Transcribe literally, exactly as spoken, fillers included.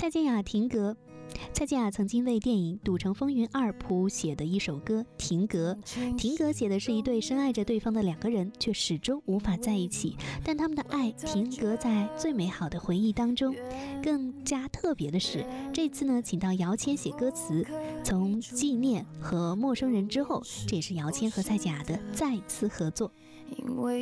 蔡健雅停格。蔡健雅曾经为电影《赌城风云二》谱写的一首歌《停格》。停格写的是一对深爱着对方的两个人，却始终无法在一起，但他们的爱停格在最美好的回忆当中。更加特别的是，这次呢，请到姚谦写歌词。从纪念和陌生人之后，这也是姚谦和蔡健雅的再次合作。 因为